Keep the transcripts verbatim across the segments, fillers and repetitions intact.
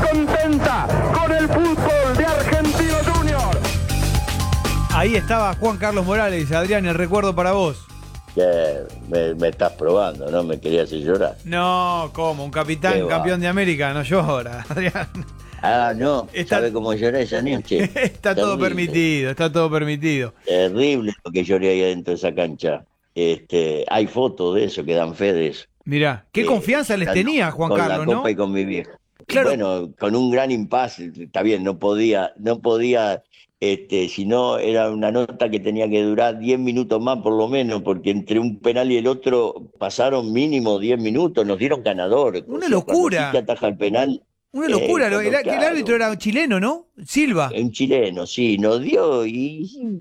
contenta con el fútbol de Argentinos Juniors. Ahí estaba Juan Carlos Morales. Adrián, el recuerdo para vos. Que me, me estás probando, ¿no? Me querías hacer llorar. No, ¿cómo? Un capitán, campeón de América, no llora, Adrián. Ah, no, está, ¿sabe cómo lloré esa noche? Está todo Terrible. permitido, está todo permitido. Terrible lo que lloré ahí adentro de esa cancha. Este, hay fotos de eso que dan fe de eso. Mirá, qué eh, confianza les tenía Juan con Carlos, la copa ¿no? Y con mi viejo. Claro. Bueno, con un gran impasse, está bien, no podía, no podía, este, si no era una nota que tenía que durar diez minutos más por lo menos, porque entre un penal y el otro pasaron mínimo diez minutos, nos dieron ganador. Una o sea, locura. Cuando ataja el penal. Una locura, eh, cuando, el, claro, el árbitro era un chileno, ¿no? Silva. Un chileno, sí, nos dio y,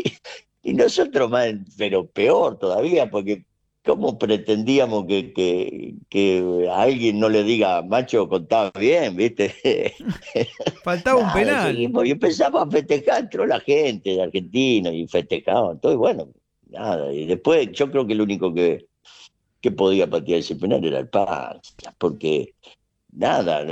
y nosotros más, pero peor todavía, porque ¿cómo pretendíamos que, que, que a alguien no le diga, macho, contaba bien, viste? Faltaba Nada, un penal. Seguimos, y empezamos a festejar, entró la gente de Argentina y festejaban, todo, y bueno, nada, y después yo creo que el único que, que podía patear ese penal era el Panza, porque nada,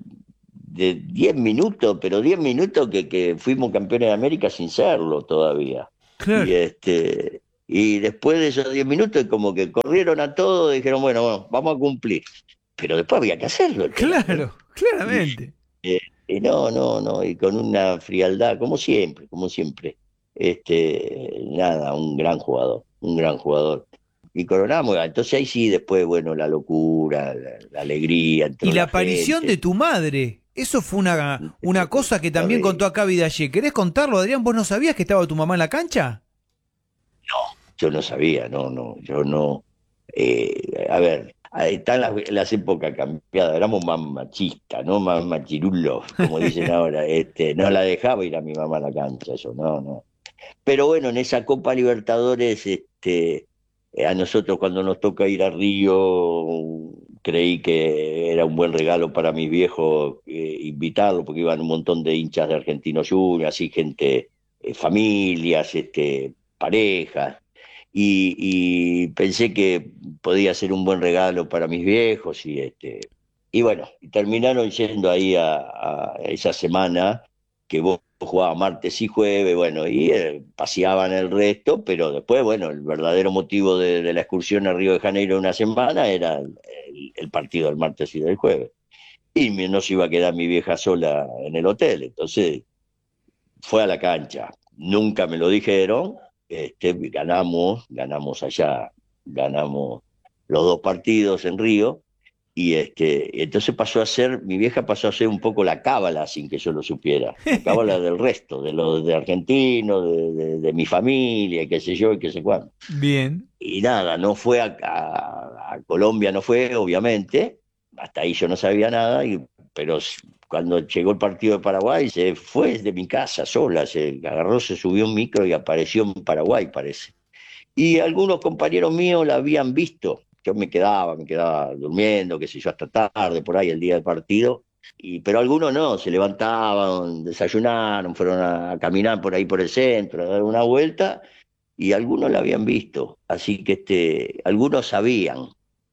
de diez minutos, pero diez minutos que, que fuimos campeones de América sin serlo todavía. Claro. Y este y después de esos diez minutos como que corrieron a todos y dijeron, bueno, bueno, vamos a cumplir. Pero después había que hacerlo. Claro, claramente. Y, eh, y no, no, no, y con una frialdad, como siempre, como siempre. Este, nada, un gran jugador, un gran jugador. Y coronamos, entonces ahí sí, después, bueno, la locura, la, la alegría. Y la, la aparición gente. de tu madre, eso fue una, una cosa que también contó acá Vidallé. ¿Querés contarlo, Adrián? ¿Vos no sabías que estaba tu mamá en la cancha? No, yo no sabía, no, no, yo no. Eh, a ver, están las, las épocas cambiadas, éramos más machistas, ¿no? Más machirulos, como dicen ahora. Este, no la dejaba ir a mi mamá a la cancha, eso, no, no. Pero bueno, en esa Copa Libertadores, este... a nosotros cuando nos toca ir a Río, creí que era un buen regalo para mis viejos eh, invitarlo, porque iban un montón de hinchas de Argentinos Juniors, así gente, eh, familias, este, parejas, y, y pensé que podía ser un buen regalo para mis viejos, y este y bueno, terminaron yendo ahí a, a esa semana que vos jugaba martes y jueves, bueno, y eh, paseaban el resto, pero después, bueno, el verdadero motivo de, de la excursión a Río de Janeiro una semana era el, el partido del martes y del jueves. Y no se iba a quedar mi vieja sola en el hotel, entonces fue a la cancha. Nunca me lo dijeron, este, ganamos, ganamos allá, ganamos los dos partidos en Río, y este, entonces pasó a ser, mi vieja pasó a ser un poco la cábala sin que yo lo supiera, la cábala del resto, de los de argentinos, de, de, de mi familia, qué sé yo, y qué sé cuándo. Bien. Y nada, no fue a, a, a Colombia, no fue, obviamente, hasta ahí yo no sabía nada, y, pero cuando llegó el partido de Paraguay, se fue de mi casa sola, se agarró, se subió un micro y apareció en Paraguay, parece. Y algunos compañeros míos la habían visto. Yo me quedaba, me quedaba durmiendo, qué sé yo, hasta tarde, por ahí, el día del partido. Y, pero algunos no, se levantaban, desayunaron, fueron a, a caminar por ahí por el centro, a dar una vuelta, y algunos la habían visto. Así que este, algunos sabían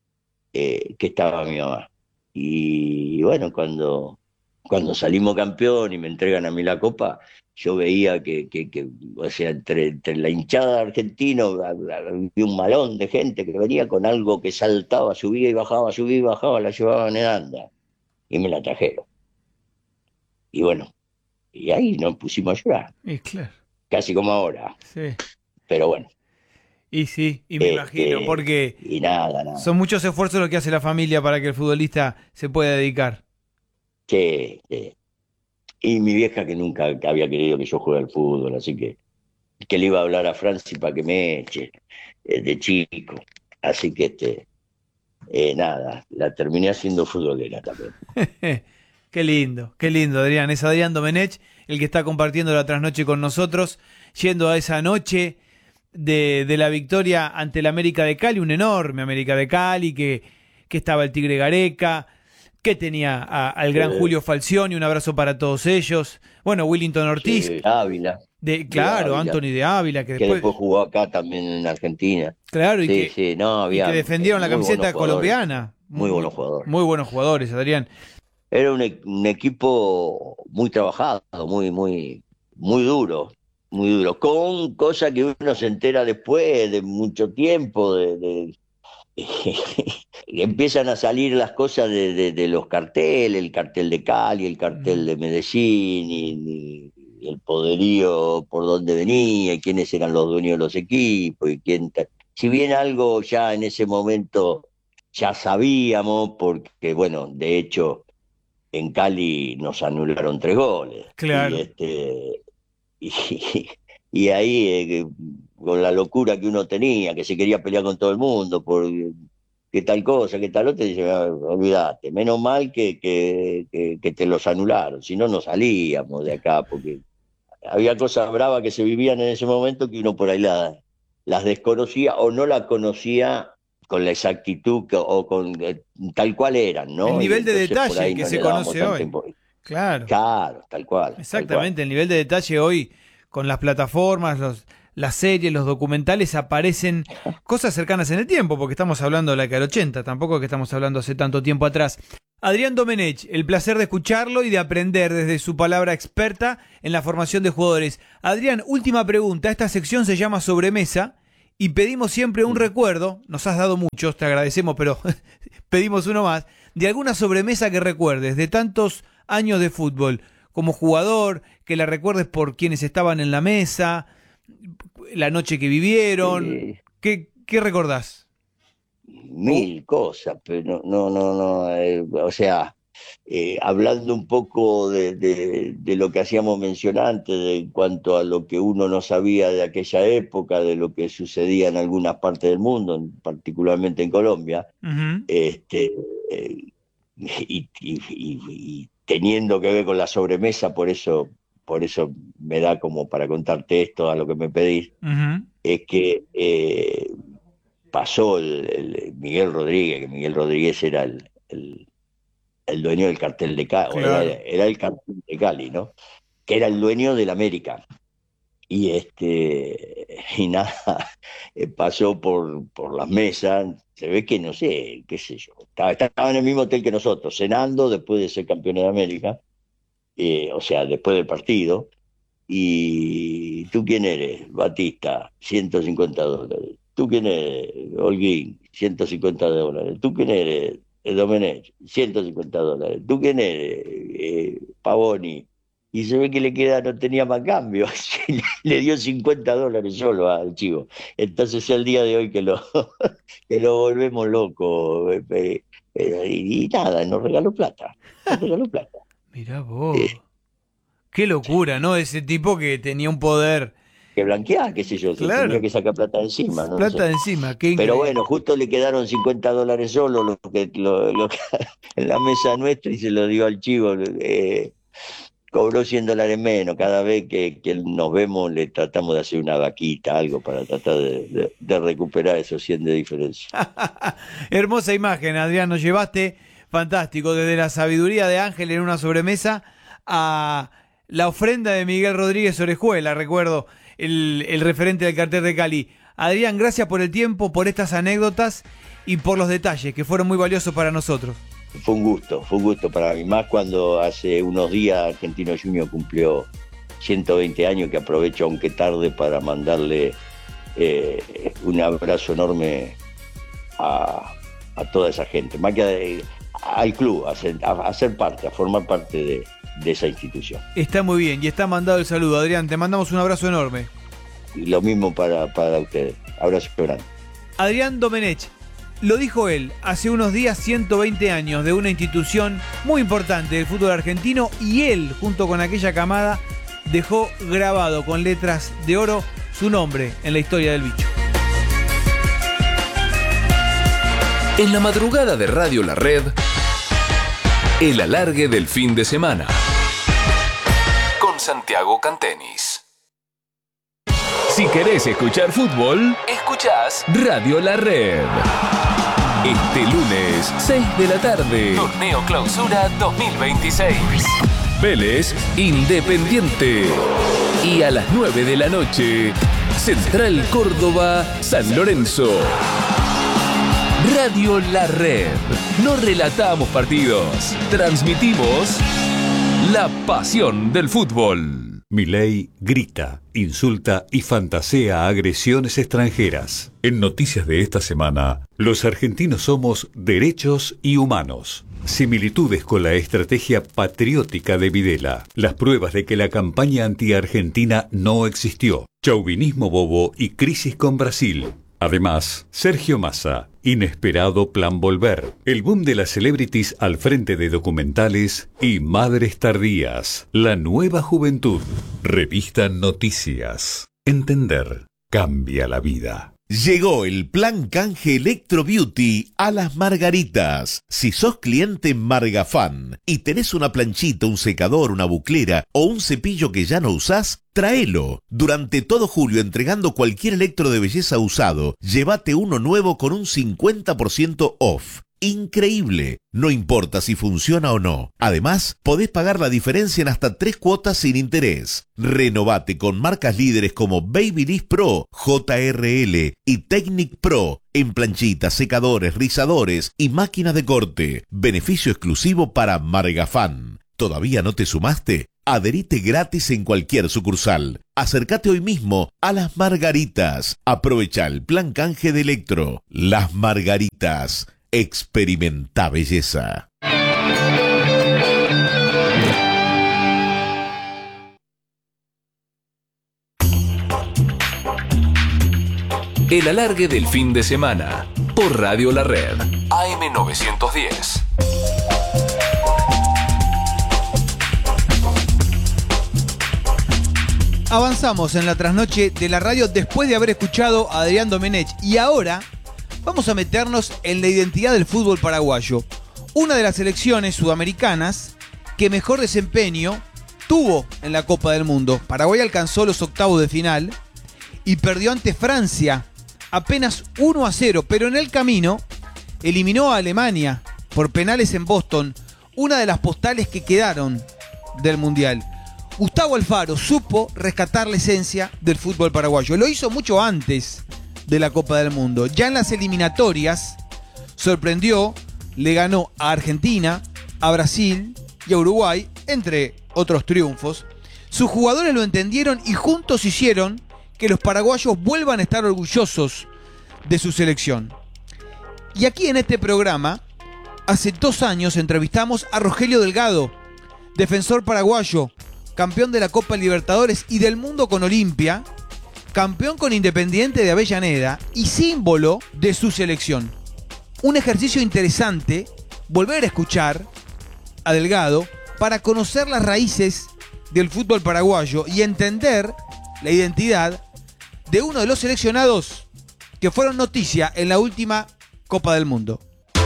eh, que estaba mi mamá. Y bueno, cuando, cuando salimos campeón y me entregan a mí la copa, yo veía que, que, que o sea, entre, entre la hinchada argentina había un malón de gente que venía con algo que saltaba, subía y bajaba, subía y bajaba, la llevaban en anda, y me la trajeron. Y bueno, y ahí nos pusimos a llorar. Y claro. Casi como ahora. Sí. Pero bueno. Y sí, y me este, imagino, porque y nada, nada. son muchos esfuerzos lo que hace la familia para que el futbolista se pueda dedicar. Sí, sí. Y mi vieja que nunca había querido que yo juegue al fútbol, así que, que le iba a hablar a Franci para que me eche eh, de chico. Así que, este eh, nada, la terminé haciendo futbolera también. Qué lindo, qué lindo, Adrián. Es Adrián Domenech el que está compartiendo la trasnoche con nosotros, yendo a esa noche de, de la victoria ante el América de Cali, un enorme América de Cali, que, que estaba el Tigre Gareca, que tenía a, al gran sí. Julio Falcioni, un abrazo para todos ellos. Bueno, Willington Ortiz. Sí, Ávila. De, claro, de Anthony de Ávila. Que, que después, después jugó acá también en Argentina. Claro, y, sí, que, sí, no, había y que defendieron la camiseta colombiana. Muy, muy buenos jugadores. Muy buenos jugadores, Adrián. era un, e- un equipo muy trabajado, muy, muy, muy duro, muy duro, con cosas que uno se entera después de mucho tiempo, de, de- y empiezan a salir las cosas de, de- de los carteles, el cartel de Cali, el cartel Mm. de Medellín, y, y el poderío por dónde venía, y quiénes eran los dueños de los equipos, y quién... ta- Si bien algo ya en ese momento ya sabíamos, porque bueno, de hecho en Cali nos anularon tres goles, y Claro. este y, y ahí, eh, con la locura que uno tenía, que se quería pelear con todo el mundo por qué tal cosa, qué tal otra, dice, "Ah, olvídate, menos mal que, que, que, que te los anularon, si no, no salíamos de acá, porque había cosas bravas que se vivían en ese momento que uno por ahí la- las desconocía o no las conocía con la exactitud que- o con eh, tal cual eran, El ¿no? Y nivel de entonces por detalle ahí que no se le dábamos conoce tanta hoy. importancia. Claro. Claro, tal cual, tal cual. Exactamente, el nivel de detalle hoy con las plataformas, los, las series, los documentales, aparecen cosas cercanas en el tiempo, porque estamos hablando de la década del ochenta, tampoco es que estamos hablando hace tanto tiempo atrás. Adrián Domenech, el placer de escucharlo y de aprender desde su palabra experta en la formación de jugadores. Adrián, última pregunta, esta sección se llama Sobremesa y pedimos siempre un recuerdo, nos has dado muchos, te agradecemos, pero pedimos uno más, de alguna sobremesa que recuerdes, de tantos años de fútbol, como jugador, que la recuerdes por quienes estaban en la mesa, la noche que vivieron. Sí, ¿Qué, qué recordás? Oh, mil cosas, pero no, no, no, no, eh, o sea, eh, hablando un poco de, de- de lo que hacíamos mención antes, de, en cuanto a lo que uno no sabía de aquella época, de lo que sucedía en algunas partes del mundo, en- particularmente en Colombia, ujú, este, eh, y, y- y- y teniendo que ver con la sobremesa, por eso, por eso me da como para contarte esto a lo que me pedís, ujú, es que eh, pasó el, el Miguel Rodríguez, que Miguel Rodríguez era el, el- el dueño del cartel de Cali, o era, claro. era el cartel de Cali, ¿no? Que era el dueño del América. Y este, y nada, eh, pasó por, por las mesas, se ve que no sé, qué sé yo, estaba, estaba en el mismo hotel que nosotros, cenando después de ser campeón de América, eh, o sea, después del partido. ¿Y tú quién eres? Batista, ciento cincuenta dólares. ¿Tú quién eres? Holguín, ciento cincuenta dólares. ¿Tú quién eres? Eh, Domenech, ciento cincuenta dólares. ¿Tú quién eres? Eh, Pavoni. Y se ve que le queda, no tenía más cambio. Le dio cincuenta dólares solo al chivo. Entonces es el día de hoy que lo, que lo volvemos loco. Eh, eh, eh, y, y nada, nos regaló plata. Nos regaló plata. Mirá Eh, vos. Qué locura, ¿no? Ese tipo que tenía un poder. que blanquear, qué sé yo, se tenía Claro. que sacar plata de encima, no Plata sé. de encima, qué Pero increíble. bueno, justo le quedaron cincuenta dólares solo lo que, lo, lo que- en la mesa nuestra y se lo dio al chivo. eh, cobró cien dólares menos. Cada vez que, que nos vemos le tratamos de hacer una vaquita, algo para tratar de, de- de recuperar esos cien de diferencia. Hermosa imagen, Adrián, nos llevaste fantástico, desde la sabiduría de Ángel en una sobremesa a la ofrenda de Miguel Rodríguez Orejuela, recuerdo, el, el referente del cartel de Cali. Adrián, gracias por el tiempo, por estas anécdotas y por los detalles que fueron muy valiosos para nosotros. Fue un gusto, fue un gusto para mí, más cuando hace unos días Argentino Junior cumplió ciento veinte años, que aprovecho aunque tarde para mandarle eh, un abrazo enorme a, a toda esa gente, más que a- al club, a ser, a, a ser parte, a formar parte de, de esa institución. Está muy bien y está mandado el saludo, Adrián, te mandamos un abrazo enorme. Y lo mismo para, para ustedes. Abrazo grande. Adrián Domenech, lo dijo él, hace unos días ciento veinte años de una institución muy importante del fútbol argentino y él, junto con aquella camada, dejó grabado con letras de oro su nombre en la historia del bicho. En la madrugada de Radio La Red, el alargue del fin de semana. Con Santiago Cantenis. Si querés escuchar fútbol, escuchás Radio La Red. Este lunes, seis de la tarde. Torneo Clausura dos mil veintiséis. Vélez Independiente. Y a las nueve de la noche, Central Córdoba San Lorenzo. Radio La Red. No relatamos partidos, transmitimos la pasión del fútbol. Milei grita, insulta y fantasea agresiones extranjeras. En noticias de esta semana, los argentinos somos derechos y humanos. Similitudes con la estrategia patriótica de Videla. Las pruebas de que la campaña anti-argentina no existió. Chauvinismo bobo y crisis con Brasil. Además, Sergio Massa, inesperado plan volver. El boom de las celebrities al frente de documentales y madres tardías. La nueva juventud. Revista Noticias. Entender cambia la vida. Llegó el plan canje Electro Beauty a Las Margaritas. Si sos cliente Margafan y tenés una planchita, un secador, una buclera o un cepillo que ya no usás, tráelo. Durante todo julio, entregando cualquier electro de belleza usado, llévate uno nuevo con un cincuenta por ciento off. Increíble. No importa si funciona o no. Además, podés pagar la diferencia en hasta tres cuotas sin interés. Renovate con marcas líderes como Babyliss Pro, J R L y Technic Pro en planchitas, secadores, rizadores y máquinas de corte. Beneficio exclusivo para Margafan. ¿Todavía no te sumaste? Adherite gratis en cualquier sucursal. Acércate hoy mismo a Las Margaritas. Aprovecha el plan canje de Electro. Las Margaritas. Experimenta belleza. El alargue del fin de semana por Radio La Red A M novecientos diez. Avanzamos en la trasnoche de la radio después de haber escuchado a Adrián Domenech y ahora vamos a meternos en la identidad del fútbol paraguayo. Una de las selecciones sudamericanas que mejor desempeño tuvo en la Copa del Mundo. Paraguay alcanzó los octavos de final y perdió ante Francia apenas uno a cero, pero en el camino eliminó a Alemania por penales en Boston, una de las postales que quedaron del Mundial. Gustavo Alfaro supo rescatar la esencia del fútbol paraguayo. Lo hizo mucho antes de la Copa del Mundo. Ya en las eliminatorias sorprendió, le ganó a Argentina, a Brasil y a Uruguay, entre otros triunfos. Sus jugadores lo entendieron y juntos hicieron que los paraguayos vuelvan a estar orgullosos de su selección. Y aquí en este programa, hace dos años entrevistamos a Rogelio Delgado, defensor paraguayo, campeón de la Copa Libertadores y del mundo con Olimpia, campeón con Independiente de Avellaneda y símbolo de su selección. Un ejercicio interesante, volver a escuchar a Delgado para conocer las raíces del fútbol paraguayo y entender la identidad de uno de los seleccionados que fueron noticia en la última Copa del Mundo.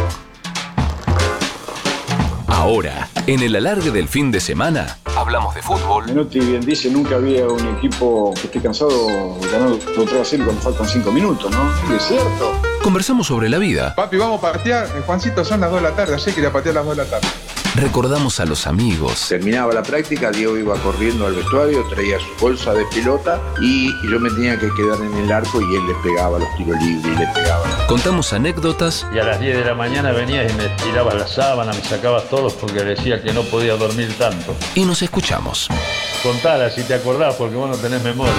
Ahora, en el alargue del fin de semana, hablamos de fútbol. Menotti bien dice, nunca había un equipo que esté cansado ganando tres a cero cuando faltan cinco minutos, ¿no? Es cierto. Conversamos sobre la vida. Papi, vamos a patear. Juancito, son las dos de la tarde. Ayer quería patear a las dos de la tarde. Recordamos a los amigos. Terminaba la práctica, Diego iba corriendo al vestuario, traía su bolsa de pelota y yo me tenía que quedar en el arco y él le pegaba los tiros libres y le pegaba. Contamos anécdotas. Y a las diez de la mañana venías y me tirabas la sábana, me sacabas todos porque decía que no podía dormir tanto. Y nos escuchamos. Contala si te acordás porque vos no tenés memoria.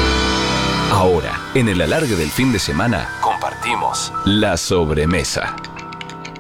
Ahora, en el alargue del fin de semana, compartimos la sobremesa.